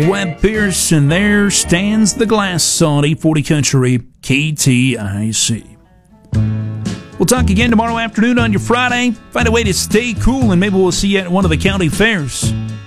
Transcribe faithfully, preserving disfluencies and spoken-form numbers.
Webb Pierce, and there stands the glass on eight forty Country K T I C. We'll talk again tomorrow afternoon on your Friday. Find a way to stay cool, and maybe we'll see you at one of the county fairs.